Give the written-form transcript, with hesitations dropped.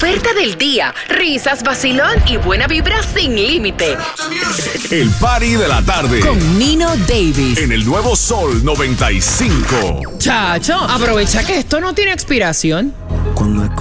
oferta del día. Risas, vacilón y buena vibra sin límite. El party de la tarde. Con Nino Davis. En el nuevo Sol 95. Chacho, aprovecha que esto no tiene expiración. Cuando